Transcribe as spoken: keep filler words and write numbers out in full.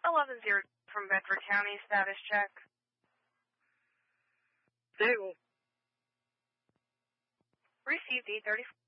eleven zero from Bedford County, status check. Stable. Received E thirty-four.